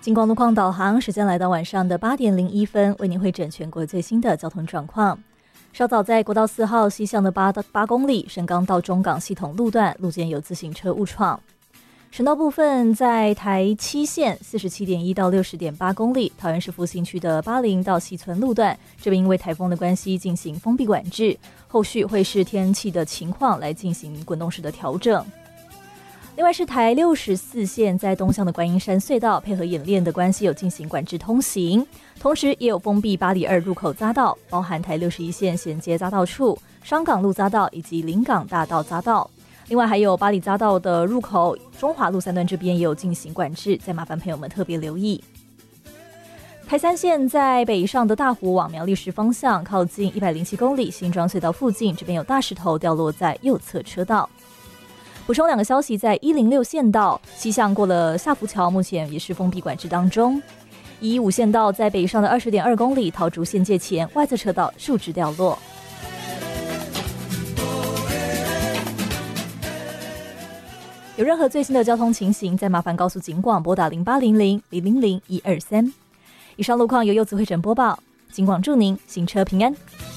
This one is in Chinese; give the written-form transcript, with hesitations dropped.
金光路况导航时间来到晚上的8点01分，为您汇整全国最新的交通状况。稍早在国道4号西向的8公里神冈到中港系统路段，路肩有自行车误闯。省道部分在台7线 47.1 到 60.8 公里，桃园市复兴区的80到西村路段，这边因为台风的关系进行封闭管制，后续会视天气的情况来进行滚动式的调整。另外是台64线在东向的观音山隧道，配合演练的关系有进行管制通行，同时也有封闭8里2入口匝道，包含台61线衔接匝道处、双港路匝道以及临港大道匝道。另外还有8里匝道的入口中华路3段这边也有进行管制，再麻烦朋友们特别留意。台3线在北上的大湖往苗栗市方向，靠近107公里新庄隧道附近，这边有大石头掉落在右侧车道。补充2个消息，在106线道西向过了下福桥，目前也是封闭管制当中。115线道在北上的20.2公里桃竹县界前，外侧车道树枝掉落。有任何最新的交通情形，再麻烦告诉警广拨打0800-000-123。以上路况由柚子汇整播报，警广祝您行车平安。